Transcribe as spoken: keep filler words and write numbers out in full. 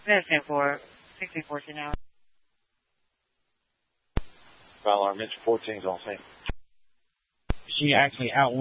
That's ten four, sixteen fourteen now. Fire alarm, Mitch fourteen's on scene. She actually out.